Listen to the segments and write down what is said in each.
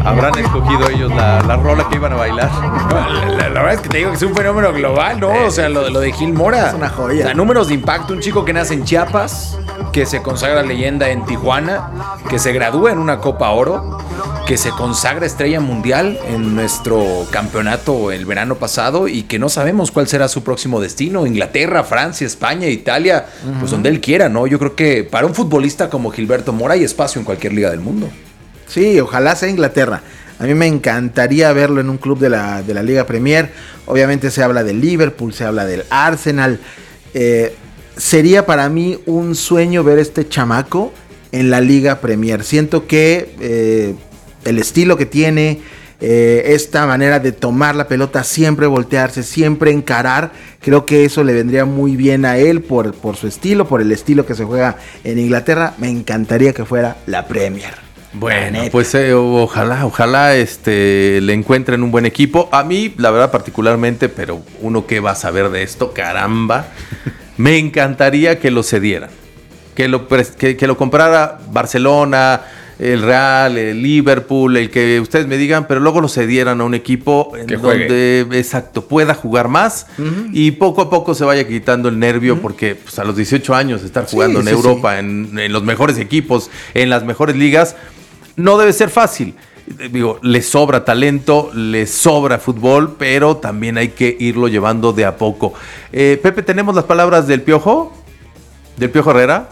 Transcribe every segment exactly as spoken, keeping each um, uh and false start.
habrán escogido ellos la, la rola que iban a bailar. La, la, la verdad es que te digo que es un fenómeno global, ¿no? O sea, lo, lo de Gil Mora. Es una joya. O sea, números de impacto. Un chico que nace en Chiapas, que se consagra leyenda en Tijuana, que se gradúa en una Copa Oro, que se consagra estrella mundial en nuestro campeonato el verano pasado y que no sabemos cuál será su próximo destino. Inglaterra, Francia, España, Italia, uh-huh. pues donde él quiera, ¿no? Yo creo que para un futbolista como Gilberto Mora hay espacio en cualquier liga del mundo. Sí, ojalá sea Inglaterra. A mí me encantaría verlo en un club de la, de la Liga Premier. Obviamente se habla del Liverpool, se habla del Arsenal. Eh, sería para mí un sueño ver este chamaco en la Liga Premier. Siento que eh, el estilo que tiene, eh, esta manera de tomar la pelota, siempre voltearse, siempre encarar, creo que eso le vendría muy bien a él por, por su estilo, por el estilo que se juega en Inglaterra. Me encantaría que fuera la Premier. Bueno, pues eh, ojalá, ojalá este, le encuentren un buen equipo. A mí, la verdad, particularmente, pero uno que va a saber de esto, caramba, me encantaría que lo cedieran, que lo, que, que lo comprara Barcelona, el Real, el Liverpool, el que ustedes me digan, pero luego lo cedieran a un equipo en donde, exacto, pueda jugar más uh-huh. y poco a poco se vaya quitando el nervio, uh-huh. porque pues, a los dieciocho años estar jugando sí, en sí, Europa, sí. En, en los mejores equipos, en las mejores ligas, no debe ser fácil. Digo, le sobra talento, le sobra fútbol, pero también hay que irlo llevando de a poco. Eh, Pepe, ¿tenemos las palabras del Piojo? ¿Del Piojo Herrera?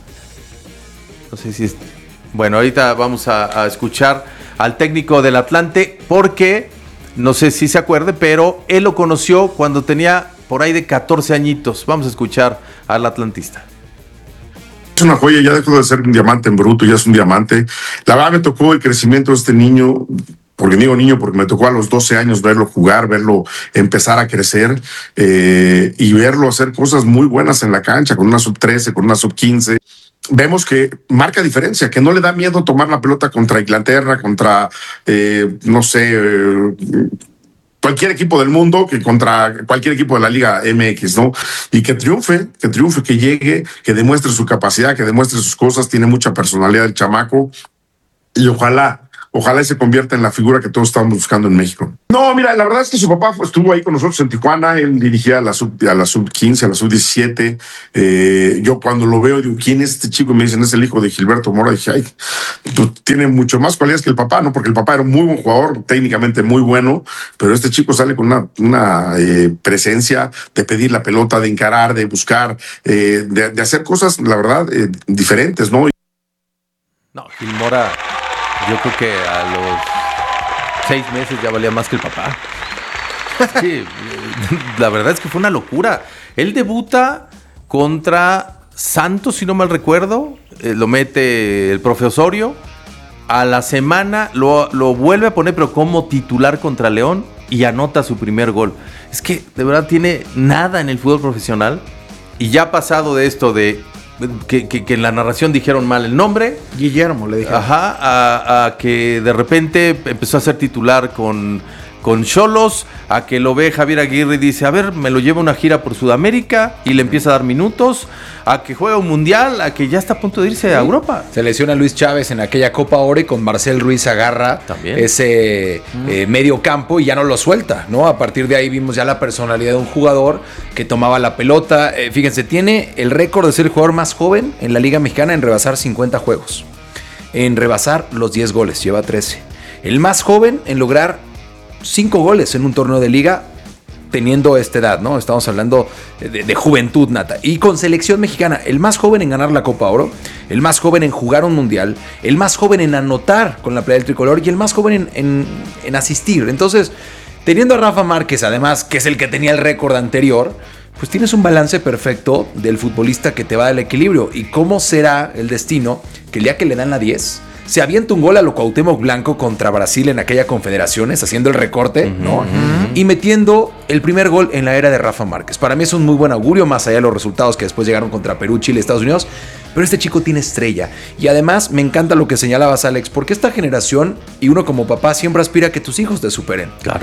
No sé si es... Bueno, ahorita vamos a, a escuchar al técnico del Atlante, porque no sé si se acuerde, pero él lo conoció cuando tenía por ahí de catorce añitos. Vamos a escuchar al atlantista. Es una joya, ya dejó de ser un diamante en bruto, ya es un diamante. La verdad me tocó el crecimiento de este niño, porque digo niño porque me tocó a los doce años verlo jugar, verlo empezar a crecer eh, y verlo hacer cosas muy buenas en la cancha, con una sub trece, con una sub quince. Vemos que marca diferencia, que no le da miedo tomar la pelota contra Inglaterra, contra, eh, no sé... Eh, cualquier equipo del mundo, que contra cualquier equipo de la Liga M X, ¿no? Y que triunfe, que triunfe, que llegue, que demuestre su capacidad, que demuestre sus cosas. Tiene mucha personalidad el chamaco y ojalá, ojalá se convierta en la figura que todos estamos buscando en México. No, mira, la verdad es que su papá estuvo ahí con nosotros en Tijuana. Él dirigía a la sub, a la sub quince, a la sub diecisiete. Eh, yo cuando lo veo digo, ¿quién es este chico? Y me dicen, es el hijo de Gilberto Mora. Y dije, ay, pues, tiene mucho más cualidades que el papá, ¿no? Porque el papá era un muy buen jugador, técnicamente muy bueno, pero este chico sale con una, una eh, presencia de pedir la pelota, de encarar, de buscar, eh, de, de hacer cosas, la verdad, eh, diferentes, ¿no? No, Gil Mora, yo creo que a los seis meses ya valía más que el papá. Sí, la verdad es que fue una locura. Él debuta contra Santos, si no mal recuerdo, eh, lo mete el profe Osorio. A la semana lo, lo vuelve a poner, pero como titular contra León, y anota su primer gol. Es que de verdad tiene nada en el fútbol profesional, y ya ha pasado de esto de que, que, que en la narración dijeron mal el nombre. Guillermo le dijeron. Ajá, a, a que de repente empezó a ser titular con... con Xolos, a que lo ve Javier Aguirre y dice, a ver, me lo lleva una gira por Sudamérica y le empieza a dar minutos, a que juega un mundial, a que ya está a punto de irse a Europa. Se lesiona Luis Chávez en aquella Copa Oro y con Marcel Ruiz agarra también ese mm. eh, medio campo y ya no lo suelta, ¿no? A partir de ahí vimos ya la personalidad de un jugador que tomaba la pelota. Eh, fíjense, tiene el récord de ser el jugador más joven en la Liga Mexicana en rebasar cincuenta juegos, en rebasar los diez goles, lleva trece. El más joven en lograr cinco goles en un torneo de liga teniendo esta edad, ¿no? Estamos hablando de, de juventud nata. Y con selección mexicana, el más joven en ganar la Copa Oro, el más joven en jugar un mundial, el más joven en anotar con la playa del tricolor y el más joven en, en, en asistir. Entonces, teniendo a Rafa Márquez, además, que es el que tenía el récord anterior, pues tienes un balance perfecto del futbolista que te va a dar el equilibrio. ¿Y cómo será el destino que el día que le dan la diez... se avienta un gol a lo Cuauhtémoc Blanco contra Brasil en aquella Confederaciones, haciendo el recorte, uh-huh, ¿no? Uh-huh. Y metiendo el primer gol en la era de Rafa Márquez. Para mí es un muy buen augurio, más allá de los resultados que después llegaron contra Perú, Chile, Estados Unidos. Pero este chico tiene estrella. Y además me encanta lo que señalabas, Alex, porque esta generación, y uno como papá, siempre aspira a que tus hijos te superen. Claro.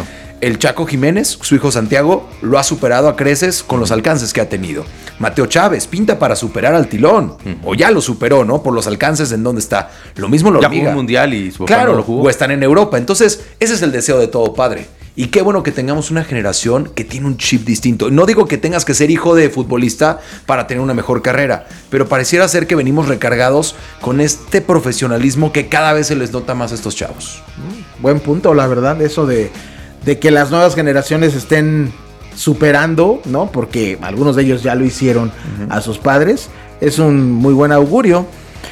el Chaco Jiménez, su hijo Santiago, lo ha superado a creces con los alcances que ha tenido. Mateo Chávez pinta para superar al Tilón, uh-huh. o ya lo superó, ¿no? Por los alcances en donde está. Lo mismo lo Ya jugó un mundial y su papá claro, no lo jugó. O están en Europa. Entonces, ese es el deseo de todo padre. Y qué bueno que tengamos una generación que tiene un chip distinto. No digo que tengas que ser hijo de futbolista para tener una mejor carrera, pero pareciera ser que venimos recargados con este profesionalismo que cada vez se les nota más a estos chavos. Buen punto, la verdad, eso de, de que las nuevas generaciones estén superando, ¿no? Porque algunos de ellos ya lo hicieron uh-huh. a sus padres. Es un muy buen augurio.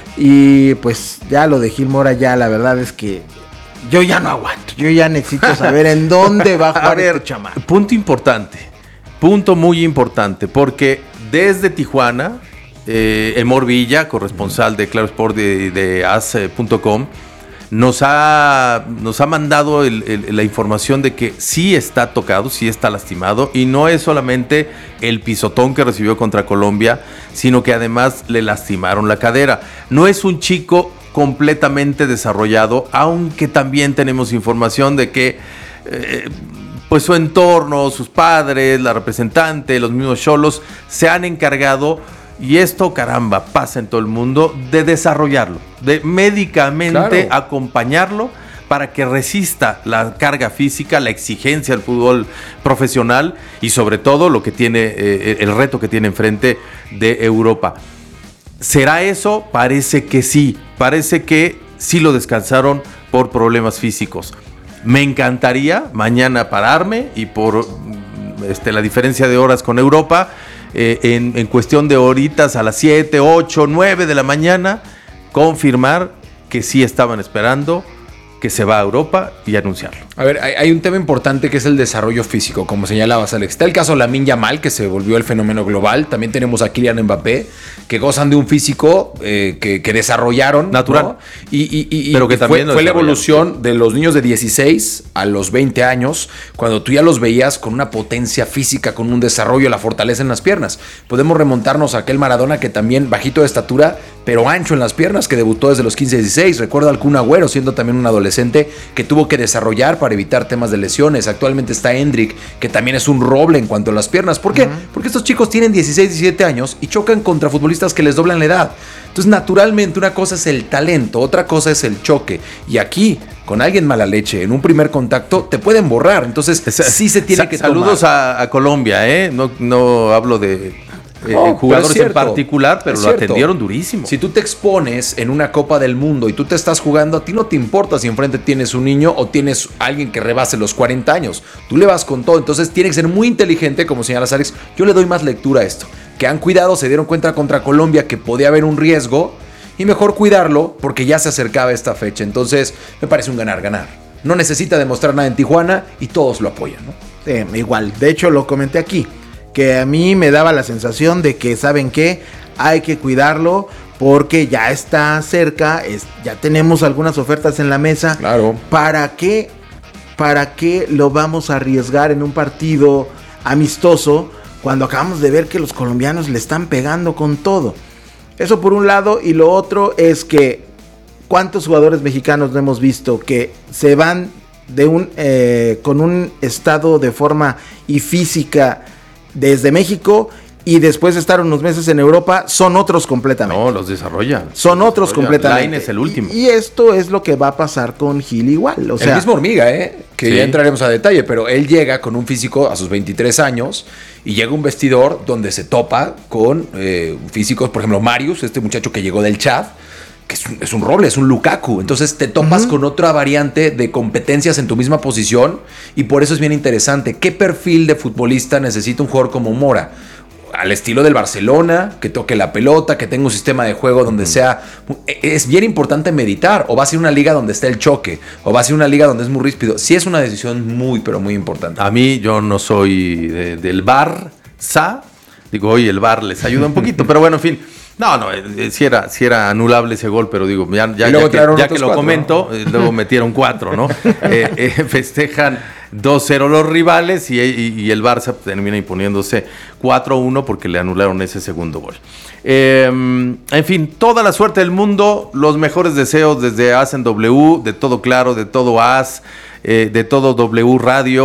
Y pues ya lo de Gil Mora, ya la verdad es que yo ya no aguanto. Yo ya necesito saber en dónde va a jugar a ver, este chamaco. Punto importante. Punto muy importante. Porque desde Tijuana, eh, Emor Villa, corresponsal de Claro Sport de, de A S punto com, nos ha, nos ha mandado el, el, la información de que sí está tocado, sí está lastimado. Y no es solamente el pisotón que recibió contra Colombia, sino que además le lastimaron la cadera. No es un chico completamente desarrollado, aunque también tenemos información de que eh, pues su entorno, sus padres, la representante, los mismos cholos se han encargado, y esto caramba pasa en todo el mundo, de desarrollarlo, de médicamente claro. acompañarlo para que resista la carga física, la exigencia del fútbol profesional y sobre todo lo que tiene eh, el reto que tiene enfrente de Europa. ¿Será eso? Parece que sí. Parece que sí lo descansaron por problemas físicos. Me encantaría mañana pararme y por este, la diferencia de horas con Europa, eh, en, en cuestión de horitas a las siete, ocho, nueve de la mañana, confirmar que sí estaban esperando que se va a Europa y anunciarlo. A ver, hay, hay un tema importante que es el desarrollo físico, como señalabas, Alex. Está el caso de Lamine Yamal, que se volvió el fenómeno global. También tenemos a Kylian Mbappé, que gozan de un físico eh, que, que desarrollaron. Natural. ¿no? Y, y, y, Pero que y también fue, fue la evolución de los niños de dieciséis a los veinte años, cuando tú ya los veías con una potencia física, con un desarrollo, la fortaleza en las piernas. Podemos remontarnos a aquel Maradona que también bajito de estatura, pero ancho en las piernas, que debutó desde los quince, dieciséis. Recuerdo al Kun Agüero, siendo también un adolescente, que tuvo que desarrollar para evitar temas de lesiones. Actualmente está Endrick, que también es un roble en cuanto a las piernas. ¿Por qué? Uh-huh. Porque estos chicos tienen dieciséis, diecisiete años y chocan contra futbolistas que les doblan la edad. Entonces, naturalmente, una cosa es el talento, otra cosa es el choque. Y aquí, con alguien mala leche, en un primer contacto, te pueden borrar. Entonces, es, sí se tiene sa- que Saludos tomar. a, a Colombia, ¿eh? No, no hablo de... Eh, No, jugadores pero en particular, pero lo cierto. atendieron durísimo. Si tú te expones en una Copa del Mundo y tú te estás jugando, a ti no te importa si enfrente tienes un niño o tienes alguien que rebase los cuarenta años. Tú le vas con todo, entonces tiene que ser muy inteligente, como señala Alex. Yo le doy más lectura a esto. Que han cuidado, se dieron cuenta contra Colombia que podía haber un riesgo y mejor cuidarlo porque ya se acercaba esta fecha. Entonces me parece un ganar-ganar. No necesita demostrar nada en Tijuana y todos lo apoyan, ¿no? Eh, igual, de hecho lo comenté aquí, que a mí me daba la sensación de que, ¿saben qué? Hay que cuidarlo porque ya está cerca, es, ya tenemos algunas ofertas en la mesa. Claro. ¿Para qué, para qué lo vamos a arriesgar en un partido amistoso cuando acabamos de ver que los colombianos le están pegando con todo? Eso por un lado, y lo otro es que ¿cuántos jugadores mexicanos no hemos visto que se van de un eh, con un estado de forma y física desde México y después de estar unos meses en Europa son otros completamente? No, los desarrollan. Son los otros desarrollan. completamente. Line es el último. Y, y esto es lo que va a pasar con Gil igual. O sea, el mismo Hormiga, ¿eh? Que sí. ya entraremos a detalle, pero él llega con un físico a sus veintitrés años y llega a un vestidor donde se topa con eh, físicos, por ejemplo, Marius, este muchacho que llegó del Chad, que es un, es un roble, es un Lukaku. Entonces te topas uh-huh. con otra variante de competencias en tu misma posición y por eso es bien interesante. ¿Qué perfil de futbolista necesita un jugador como Mora? Al estilo del Barcelona, que toque la pelota, que tenga un sistema de juego donde uh-huh. sea... Es bien importante meditar. O va a ser una liga donde está el choque, o va a ser una liga donde es muy ríspido. Sí es una decisión muy, pero muy importante. A mí, yo no soy de, del Barça. Digo, oye, el Bar les ayuda un poquito, pero bueno, en fin... No, no, eh, sí, era, sí era anulable ese gol, pero digo, ya, ya, ya que, ya que lo cuatro, comento, ¿no? eh, luego metieron cuatro, ¿no? eh, eh, festejan dos cero los rivales y, y, y el Barça termina imponiéndose cuatro uno porque le anularon ese segundo gol. Eh, en fin, toda la suerte del mundo, los mejores deseos desde A S en W, de Todo Claro, de Todo A S, eh, de Todo W Radio,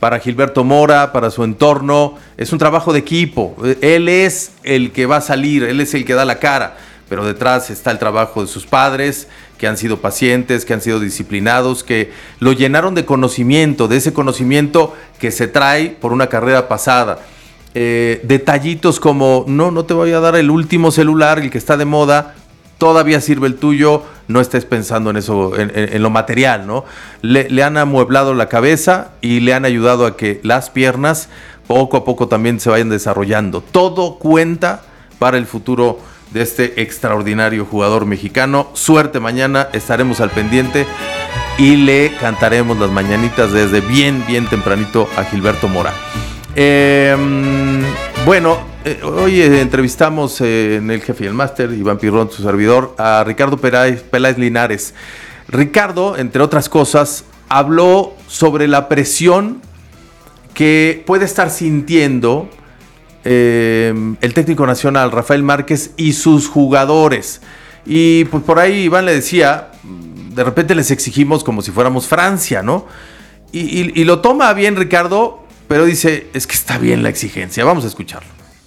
para Gilberto Mora, para su entorno. Es un trabajo de equipo. Él es el que va a salir, él es el que da la cara, pero detrás está el trabajo de sus padres, que han sido pacientes, que han sido disciplinados, que lo llenaron de conocimiento, de ese conocimiento que se trae por una carrera pasada. Eh, detallitos como, no, no te voy a dar el último celular, el que está de moda, todavía sirve el tuyo, no estés pensando en eso, en, en, en lo material, ¿no? Le, le han amueblado la cabeza y le han ayudado a que las piernas poco a poco también se vayan desarrollando. Todo cuenta para el futuro de este extraordinario jugador mexicano. Suerte mañana, estaremos al pendiente y le cantaremos las mañanitas desde bien, bien tempranito a Gilberto Mora. Eh, bueno, eh, hoy eh, entrevistamos eh, en el Jefe y el Máster, Iván Pirrón, su servidor, a Ricardo Peláez, Peláez Linares. Ricardo, entre otras cosas, habló sobre la presión que puede estar sintiendo Eh, el técnico nacional Rafael Márquez y sus jugadores. Y pues por ahí Iván le decía, de repente les exigimos como si fuéramos Francia, ¿no? Y, y, y lo toma bien Ricardo, pero dice, es que está bien la exigencia. Vamos a escucharlo.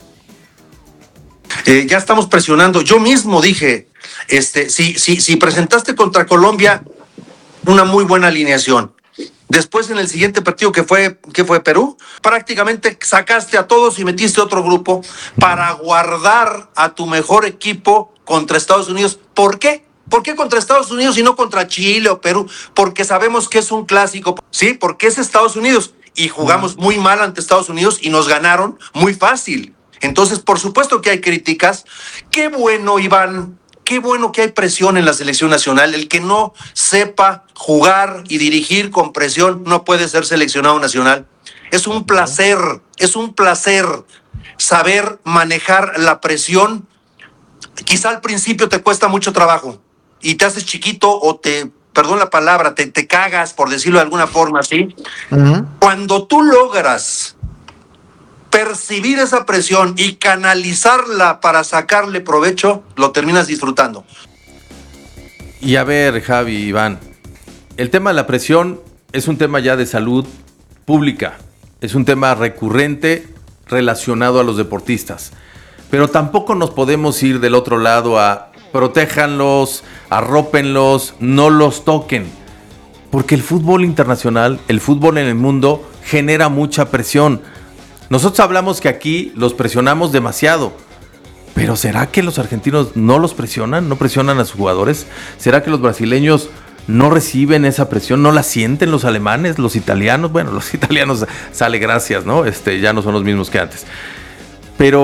Eh, ya estamos presionando. Yo mismo dije, este, si, si, si presentaste contra Colombia una muy buena alineación, después en el siguiente partido que fue, que fue Perú, prácticamente sacaste a todos y metiste otro grupo para guardar a tu mejor equipo contra Estados Unidos. ¿Por qué? ¿Por qué contra Estados Unidos y no contra Chile o Perú? Porque sabemos que es un clásico, ¿sí? Porque es Estados Unidos y jugamos muy mal ante Estados Unidos y nos ganaron muy fácil. Entonces, por supuesto que hay críticas. Qué bueno, Iván. Qué bueno que hay presión en la selección nacional. El que no sepa jugar y dirigir con presión no puede ser seleccionado nacional. Es un placer, es un placer saber manejar la presión. Quizá al principio te cuesta mucho trabajo y te haces chiquito o te, perdón la palabra, te, te cagas, por decirlo de alguna forma, ¿sí? Uh-huh. Cuando tú logras percibir esa presión y canalizarla para sacarle provecho, lo terminas disfrutando. Y a ver, Javi, Iván, el tema de la presión es un tema ya de salud pública, es un tema recurrente relacionado a los deportistas, pero tampoco nos podemos ir del otro lado a protéjanlos, arrópenlos, no los toquen, porque el fútbol internacional, el fútbol en el mundo genera mucha presión. Nosotros hablamos que aquí los presionamos demasiado, pero ¿será que los argentinos no los presionan? ¿No presionan a sus jugadores? ¿Será que los brasileños no reciben esa presión? ¿No la sienten los alemanes, los italianos? Bueno, los italianos sale gracias, ¿no? Este, ya no son los mismos que antes. Pero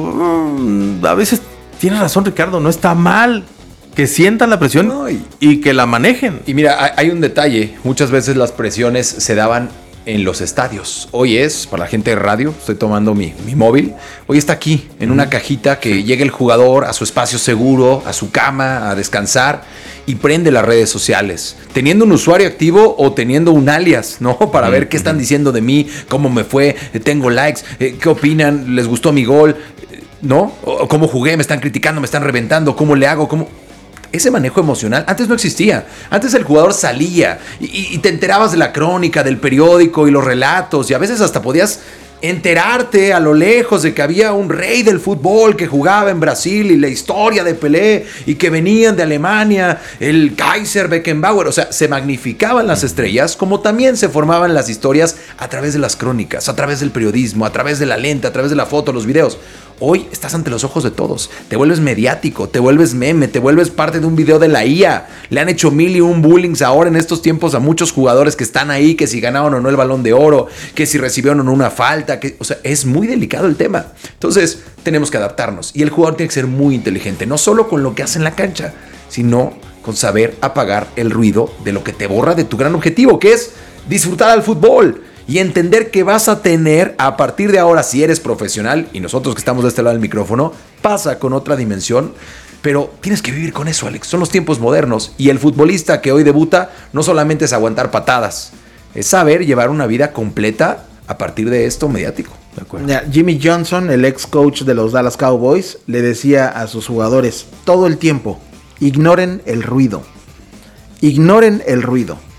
um, a veces tiene razón Ricardo, no está mal que sientan la presión no, y, y que la manejen. Y mira, hay un detalle, muchas veces las presiones se daban en los estadios. Hoy es, para la gente de radio, estoy tomando mi, mi móvil, hoy está aquí, en una cajita que sí. Llega el jugador a su espacio seguro, a su cama, a descansar y prende las redes sociales, teniendo un usuario activo o teniendo un alias, ¿no? Para uh-huh. ver qué están diciendo de mí, cómo me fue, tengo likes, eh, qué opinan, les gustó mi gol, ¿no? O cómo jugué, me están criticando, me están reventando, cómo le hago, cómo... Ese manejo emocional antes no existía. Antes el jugador salía y, y te enterabas de la crónica, del periódico y los relatos y a veces hasta podías enterarte a lo lejos de que había un rey del fútbol que jugaba en Brasil y la historia de Pelé y que venían de Alemania, el Kaiser Beckenbauer. O sea, se magnificaban las estrellas como también se formaban las historias a través de las crónicas, a través del periodismo, a través de la lente, a través de la foto, los videos. Hoy estás ante los ojos de todos, te vuelves mediático, te vuelves meme, te vuelves parte de un video de la I A. Le han hecho mil y un bullings ahora en estos tiempos a muchos jugadores que están ahí, que si ganaron o no el Balón de Oro, que si recibieron o no una falta, que, o sea, es muy delicado el tema. Entonces, tenemos que adaptarnos y el jugador tiene que ser muy inteligente, no solo con lo que hace en la cancha, sino con saber apagar el ruido de lo que te borra de tu gran objetivo, que es disfrutar al fútbol. Y entender que vas a tener, a partir de ahora, si eres profesional, y nosotros que estamos de este lado del micrófono, pasa con otra dimensión, pero tienes que vivir con eso, Alex. Son los tiempos modernos, y el futbolista que hoy debuta no solamente es aguantar patadas, es saber llevar una vida completa a partir de esto mediático. De acuerdo. Ya, Jimmy Johnson, el ex coach de los Dallas Cowboys, le decía a sus jugadores todo el tiempo, ignoren el ruido, ignoren el ruido.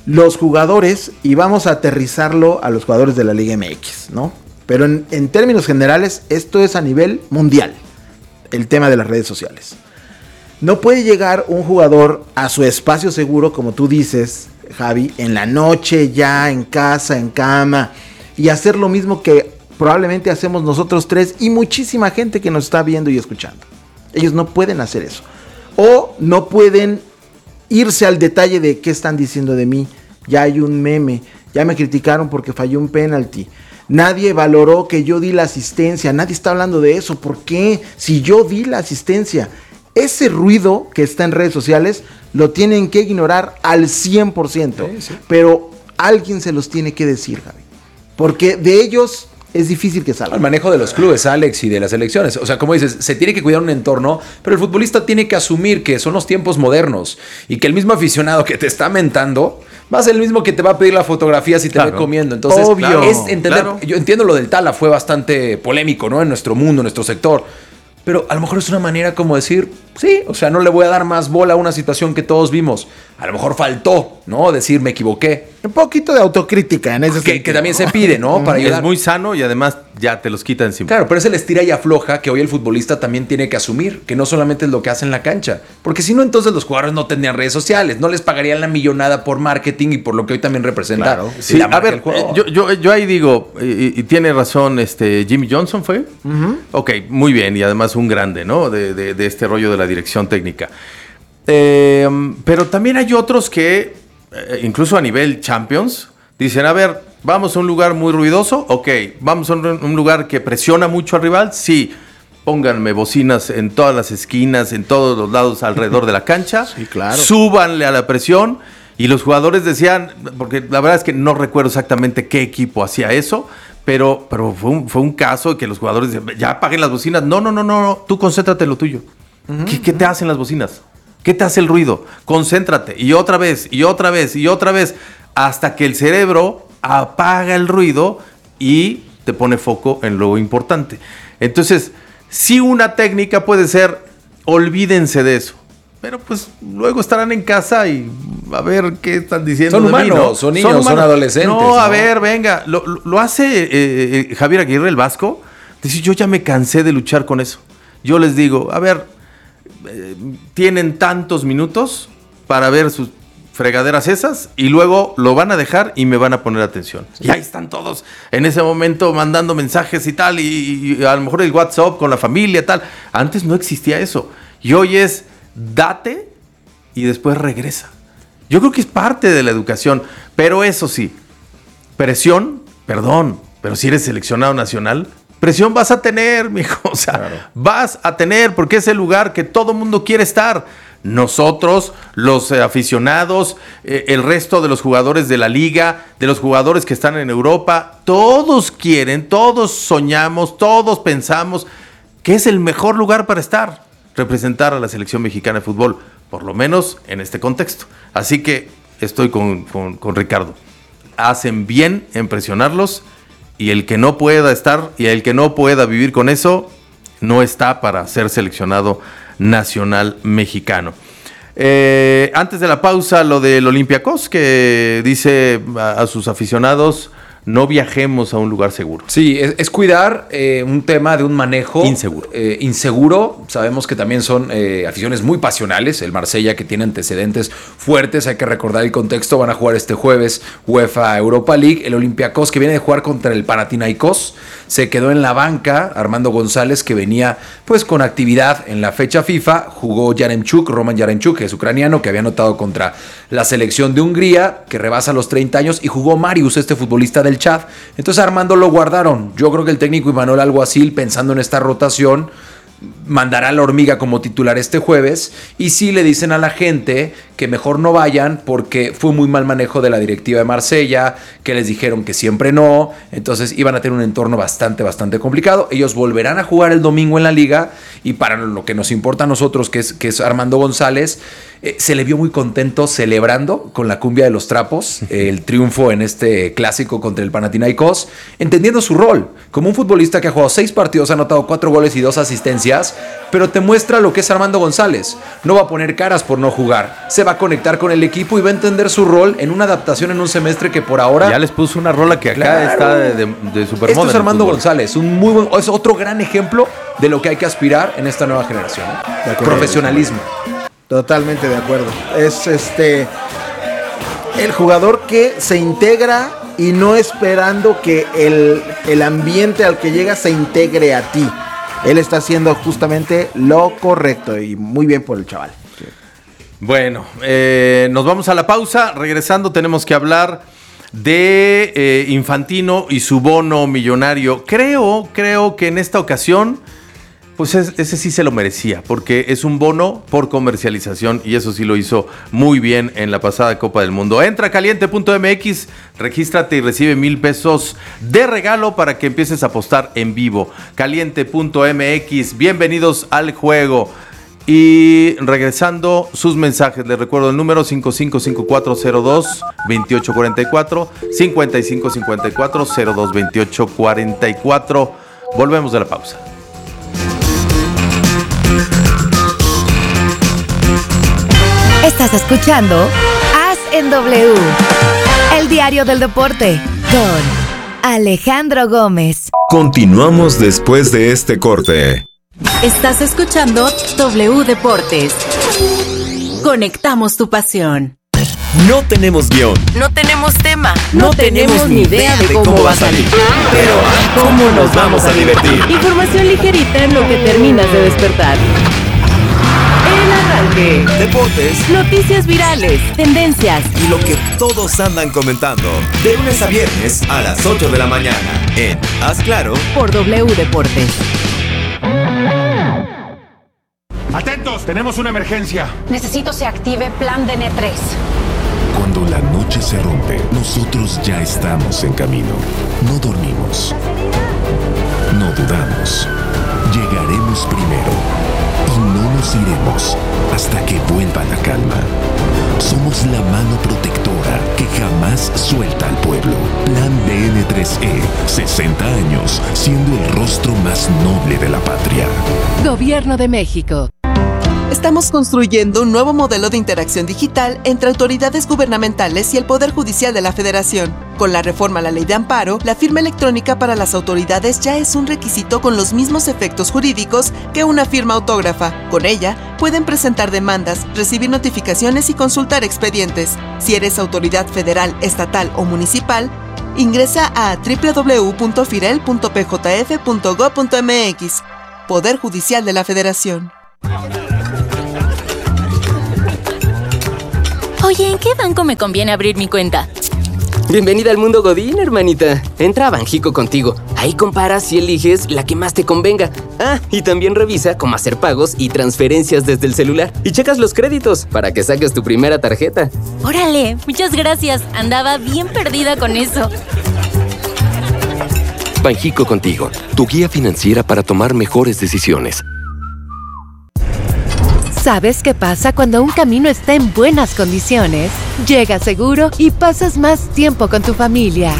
los jugadores, y vamos a aterrizarlo a los jugadores de la Liga M X, ¿no? Pero en, en términos generales, esto es a nivel mundial, el tema de las redes sociales. No puede llegar un jugador a su espacio seguro, como tú dices, Javi, en la noche, ya en casa, en cama, y hacer lo mismo que probablemente hacemos nosotros tres y muchísima gente que nos está viendo y escuchando. Ellos no pueden hacer eso. O no pueden irse al detalle de qué están diciendo de mí. Ya hay un meme, ya me criticaron porque falló un penalti. Nadie valoró que yo di la asistencia, nadie está hablando de eso. ¿Por qué? Si yo di la asistencia. Ese ruido que está en redes sociales lo tienen que ignorar al cien por ciento. Sí, sí. Pero alguien se los tiene que decir, Javi. Porque de ellos es difícil que salga. El manejo de los clubes, Alex, y de las elecciones. O sea, como dices, se tiene que cuidar un entorno, pero el futbolista tiene que asumir que son los tiempos modernos y que el mismo aficionado que te está mentando va a ser el mismo que te va a pedir la fotografía si te claro. ve comiendo. Entonces, Obvio. es entender. Claro. Yo entiendo lo del Tala, fue bastante polémico, ¿no? En nuestro mundo, en nuestro sector. Pero a lo mejor es una manera como decir, sí, o sea, no le voy a dar más bola a una situación que todos vimos. A lo mejor faltó, ¿no? Decir, me equivoqué. Un poquito de autocrítica en ese que, sentido. Que también se pide, ¿no? Para ayudar. Es muy sano y además ya te los quita encima. Claro, pero es el estira y afloja que hoy el futbolista también tiene que asumir, que no solamente es lo que hace en la cancha. Porque si no, entonces los jugadores no tendrían redes sociales, no les pagarían la millonada por marketing y por lo que hoy también representa claro. Sí, la a ver, yo, yo, yo ahí digo, y, y tiene razón, este Jimmy Johnson fue. Uh-huh. Ok, muy bien, y además un grande, ¿no? De, de, de este rollo de la dirección técnica. Eh, pero también hay otros que, eh, incluso a nivel Champions, dicen, a ver, vamos a un lugar muy ruidoso, ok, vamos a un, un lugar que presiona mucho al rival, sí, pónganme bocinas en todas las esquinas, en todos los lados alrededor de la cancha, sí, claro. Súbanle a la presión, y los jugadores decían, porque la verdad es que no recuerdo exactamente qué equipo hacía eso, pero, pero fue, un, fue un caso que los jugadores decían, ya apaguen las bocinas, no, no, no, no, no. Tú concéntrate en lo tuyo. Uh-huh, ¿Qué, ¿Qué te hacen las bocinas? ¿Qué te hace el ruido? Concéntrate, y otra vez, y otra vez, y otra vez, hasta que el cerebro apaga el ruido y te pone foco en lo importante. Entonces, sí, una técnica puede ser, olvídense de eso, pero pues luego estarán en casa y a ver qué están diciendo. Son de humanos, mí, ¿no? son niños, son, son adolescentes. No, a ¿no? ver, venga, lo, lo, lo hace eh, eh, Javier Aguirre, el Vasco, dice, yo ya me cansé de luchar con eso. Yo les digo, a ver, eh, tienen tantos minutos para ver sus fregaderas esas y luego lo van a dejar y me van a poner atención. Sí. Y ahí están todos en ese momento mandando mensajes y tal, y, y a lo mejor el WhatsApp con la familia, tal. Antes no existía eso. Y hoy es, date y después regresa. Yo creo que es parte de la educación, pero eso sí, presión, perdón, pero si eres seleccionado nacional, presión vas a tener, mijo, o sea, claro. vas a tener, porque es el lugar que todo mundo quiere estar. Nosotros, los eh, aficionados, eh, el resto de los jugadores de la liga, de los jugadores que están en Europa, todos quieren, todos soñamos, todos pensamos que es el mejor lugar para estar, representar a la selección mexicana de fútbol, por lo menos en este contexto. Así que estoy con, con, con Ricardo. Hacen bien en presionarlos. Y el que no pueda estar y el que no pueda vivir con eso, no está para ser seleccionado nacional mexicano. Eh, antes de la pausa, lo del Olympiacos, que dice a, a sus aficionados, no viajemos a un lugar seguro. Sí, es, es cuidar eh, un tema de un manejo inseguro. Eh, inseguro. Sabemos que también son eh, aficiones muy pasionales. El Marsella, que tiene antecedentes fuertes, hay que recordar el contexto. Van a jugar este jueves UEFA Europa League. El Olympiacos, que viene de jugar contra el Panathinaikos, se quedó en la banca. Armando González, que venía pues con actividad en la fecha FIFA, jugó Yaremchuk, Roman Yaremchuk, que es ucraniano, que había anotado contra la selección de Hungría, que rebasa los treinta años, y jugó Marius, este futbolista del Chad. Entonces Armando lo guardaron. Yo creo que el técnico Imanol Alguacil, pensando en esta rotación, mandará a la hormiga como titular este jueves, y sí le dicen a la gente que mejor no vayan porque fue muy mal manejo de la directiva de Marsella, que les dijeron que siempre no, entonces iban a tener un entorno bastante, bastante complicado. Ellos volverán a jugar el domingo en la liga, y para lo que nos importa a nosotros, que es, que es Armando González, eh, se le vio muy contento celebrando con la cumbia de los trapos eh, el triunfo en este clásico contra el Panathinaikos, entendiendo su rol como un futbolista que ha jugado seis partidos, ha anotado cuatro goles y dos asistencias, pero te muestra lo que es Armando González. No va a poner caras por no jugar, se va a conectar con el equipo y va a entender su rol en una adaptación en un semestre que por ahora... Ya les puso una rola que acá claro. está de, de, de supermoda. Esto es Armando González, un muy buen, es otro gran ejemplo de lo que hay que aspirar en esta nueva generación. ¿eh? Profesionalismo. Totalmente de acuerdo. Es este el jugador que se integra y no esperando que el, el ambiente al que llega se integre a ti. Él está haciendo justamente lo correcto y muy bien por el chaval. Sí. Bueno, eh, nos vamos a la pausa. Regresando tenemos que hablar de eh, Infantino y su bono millonario. Creo, creo que en esta ocasión, pues es, ese sí se lo merecía, porque es un bono por comercialización y eso sí lo hizo muy bien en la pasada Copa del Mundo. Entra a caliente punto m x, regístrate y recibe mil pesos de regalo para que empieces a apostar en vivo. caliente punto m x, bienvenidos al juego. Y regresando sus mensajes, les recuerdo el número cinco cinco cinco cuatro cero dos dos ocho cuatro cuatro, cinco cinco cinco cuatro cero dos dos ocho cuatro cuatro. Volvemos de la pausa. Estás escuchando As en W, el diario del deporte, con Alejandro Gómez. Continuamos después de este corte. Estás escuchando W Deportes. Conectamos tu pasión. No tenemos guión. No tenemos tema. No, no tenemos ni idea de cómo, cómo va a salir. Pero ¿cómo nos vamos a divertir? Información ligerita en lo que terminas de despertar. El arranque. Deportes. Noticias virales. Tendencias. Y lo que todos andan comentando. De lunes a viernes a las ocho de la mañana. En Haz Claro. Por W Deportes. ¡Atentos! ¡Tenemos una emergencia! Necesito se active Plan D N tres. Cuando la noche se rompe, nosotros ya estamos en camino. No dormimos. No dudamos. Llegaremos primero. Y no nos iremos hasta que vuelva la calma. Somos la mano protectora que jamás suelta al pueblo. Plan D N tres E, sesenta años, siendo el rostro más noble de la patria. Gobierno de México. Estamos construyendo un nuevo modelo de interacción digital entre autoridades gubernamentales y el Poder Judicial de la Federación. Con la reforma a la Ley de Amparo, la firma electrónica para las autoridades ya es un requisito con los mismos efectos jurídicos que una firma autógrafa. Con ella, pueden presentar demandas, recibir notificaciones y consultar expedientes. Si eres autoridad federal, estatal o municipal, ingresa a doble u doble u doble u punto firel punto p j f punto gob punto m x. Poder Judicial de la Federación. Oye, ¿en qué banco me conviene abrir mi cuenta? Bienvenida al mundo Godín, hermanita. Entra a Banjico Contigo. Ahí comparas y eliges la que más te convenga. Ah, y también revisa cómo hacer pagos y transferencias desde el celular. Y checas los créditos para que saques tu primera tarjeta. ¡Órale! Muchas gracias. Andaba bien perdida con eso. Banjico Contigo, tu guía financiera para tomar mejores decisiones. ¿Sabes qué pasa cuando un camino está en buenas condiciones? Llegas seguro y pasas más tiempo con tu familia.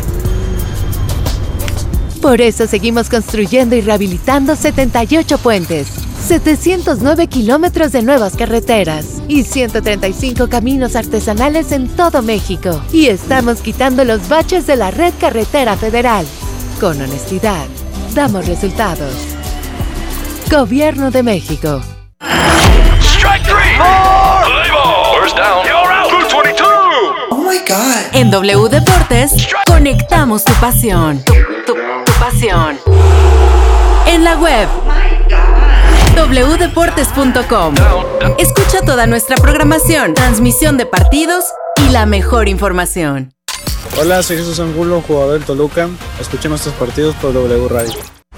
Por eso seguimos construyendo y rehabilitando setenta y ocho puentes, setecientos nueve kilómetros de nuevas carreteras y ciento treinta y cinco caminos artesanales en todo México. Y estamos quitando los baches de la red carretera federal. Con honestidad, damos resultados. Gobierno de México. Strike three! More! Play ball! First down! You're out! Blue veintidós! Oh my God. En W Deportes, conectamos tu pasión. Tu, tu, tu pasión. En la web. doble u deportes punto com. Escucha toda nuestra programación, transmisión de partidos y la mejor información. Hola, soy Jesús Angulo, jugador del Toluca. Escuchen nuestros partidos por W Radio.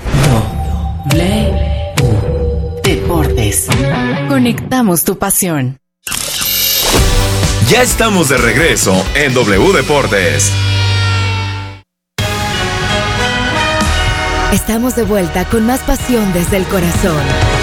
W Deportes. Conectamos tu pasión. Ya estamos de regreso en W Deportes. Estamos de vuelta con más pasión desde el corazón.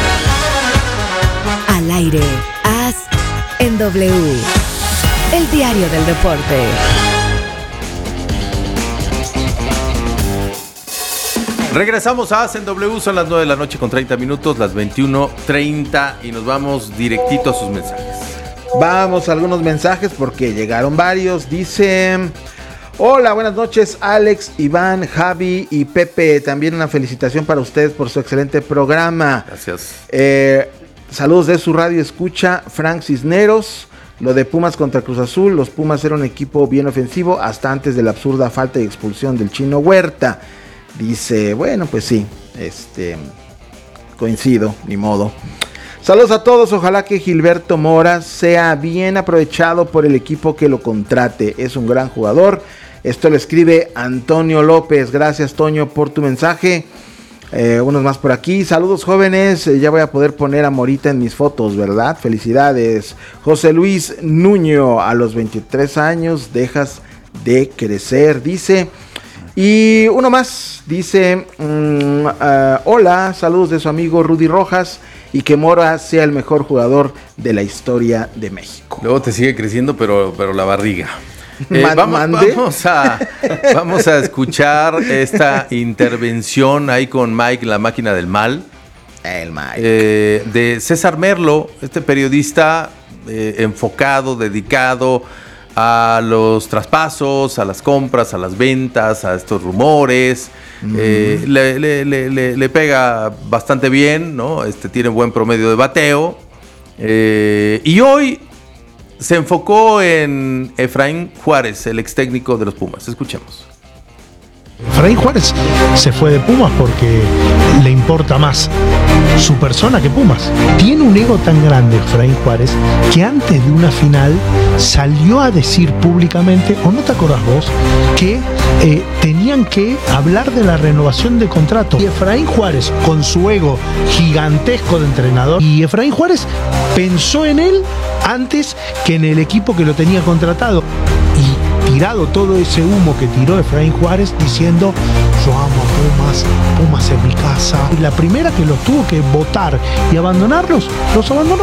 Al aire, As en W, el diario del deporte. Regresamos a Hacen W, son las nueve de la noche con treinta minutos, las veintiuno treinta y nos vamos directito a sus mensajes. Vamos a algunos mensajes porque llegaron varios. Dice: hola, buenas noches Alex, Iván, Javi y Pepe. También una felicitación para ustedes por su excelente programa. Gracias. Eh, saludos de su radio escucha, Frank Cisneros. Lo de Pumas contra Cruz Azul, los Pumas eran un equipo bien ofensivo hasta antes de la absurda falta y expulsión del Chino Huerta. Dice, bueno, pues sí, este, coincido, ni modo. Saludos a todos, ojalá que Gilberto Mora sea bien aprovechado por el equipo que lo contrate, es un gran jugador. Esto lo escribe Antonio López, gracias Toño por tu mensaje. Eh, unos más por aquí, saludos jóvenes, eh, ya voy a poder poner a Morita en mis fotos, ¿verdad? Felicidades. José Luis Nuño, a los veintitrés años dejas de crecer, dice. Y uno más, dice, mmm, uh, hola, saludos de su amigo Rudy Rojas y que Mora sea el mejor jugador de la historia de México. Luego te sigue creciendo, pero, pero la barriga. Eh, vamos, vamos, a, vamos a escuchar esta intervención ahí con Mike, la máquina del mal. El Mike. Eh, de César Merlo, este periodista eh, enfocado, dedicado a los traspasos, a las compras, a las ventas, a estos rumores. Mm. Eh, le, le, le, le pega bastante bien, ¿no? Este, tiene buen promedio de bateo. Eh, y hoy se enfocó en Efraín Juárez, el ex técnico de los Pumas. Escuchemos. Efraín Juárez se fue de Pumas porque le importa más su persona que Pumas. Tiene un ego tan grande Efraín Juárez que antes de una final salió a decir públicamente, o no te acordás vos, que eh, tenían que hablar de la renovación de contrato. Y Efraín Juárez, con su ego gigantesco de entrenador, y Efraín Juárez pensó en él antes que en el equipo que lo tenía contratado. Y tirado todo ese humo que tiró Efraín Juárez diciendo, yo amo a Pumas, Pumas es mi casa. Y la primera que los tuvo que votar y abandonarlos, los abandonó.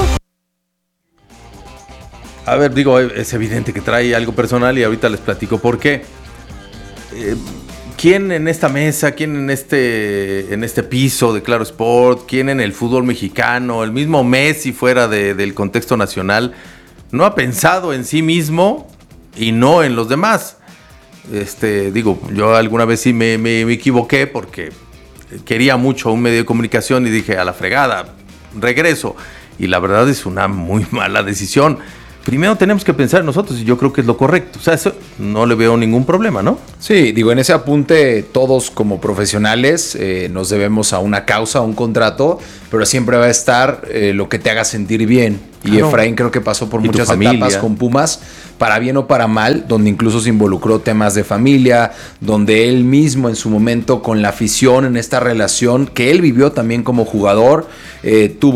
A ver, digo, es evidente que trae algo personal y ahorita les platico por qué. Eh, ¿Quién en esta mesa, quién en este, en este piso de Claro Sport, quién en el fútbol mexicano, el mismo Messi fuera de, del contexto nacional, no ha pensado en sí mismo y no en los demás? Este, digo, yo alguna vez sí me, me, me equivoqué porque quería mucho un medio de comunicación y dije, a la fregada, regreso. Y la verdad es una muy mala decisión. Primero tenemos que pensar en nosotros y yo creo que es lo correcto. O sea, eso no le veo ningún problema, ¿no? Sí, digo, en ese apunte todos como profesionales eh, nos debemos a una causa, a un contrato, pero siempre va a estar eh, lo que te haga sentir bien. Y claro, Efraín creo que pasó por muchas etapas con Pumas, para bien o para mal, donde incluso se involucró temas de familia, donde él mismo en su momento con la afición, en esta relación que él vivió también como jugador, eh, tuvo